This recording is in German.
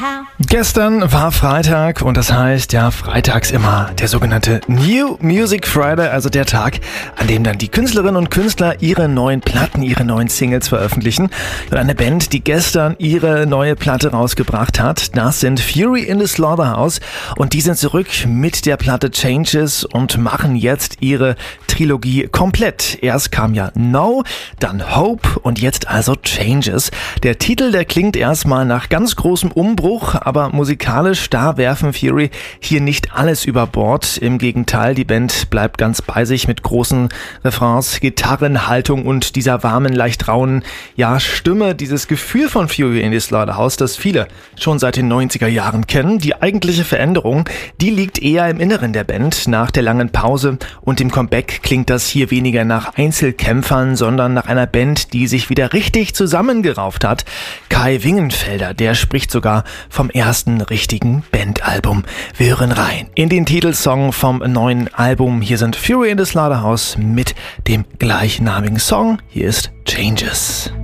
Gestern war Freitag und das heißt ja freitags immer der sogenannte New Music Friday, also der Tag, an dem dann die Künstlerinnen und Künstler ihre neuen Platten, ihre neuen Singles veröffentlichen. Und eine Band, die gestern ihre neue Platte rausgebracht hat, das sind Fury in the Slaughterhouse und die sind zurück mit der Platte Changes und machen jetzt ihre Trilogie komplett. Erst kam ja No, dann Hope und jetzt also Changes. Der Titel, der klingt erstmal nach ganz großem Umbruch, aber musikalisch, da werfen Fury hier nicht alles über Bord. Im Gegenteil, die Band bleibt ganz bei sich mit großen Refrains, Gitarrenhaltung und dieser warmen, leicht rauen, Stimme. Dieses Gefühl von Fury in the Slaughterhouse, das viele schon seit den 90er Jahren kennen. Die eigentliche Veränderung, die liegt eher im Inneren der Band. Nach der langen Pause und dem Comeback klingt das hier weniger nach Einzelkämpfern, sondern nach einer Band, die sich wieder richtig zusammengerauft hat. Kai Wingenfelder, der spricht sogar vom ersten richtigen Bandalbum. Wir hören rein in den Titelsong vom neuen Album. Hier sind Fury in the Slaughterhouse mit dem gleichnamigen Song. Hier ist Changes.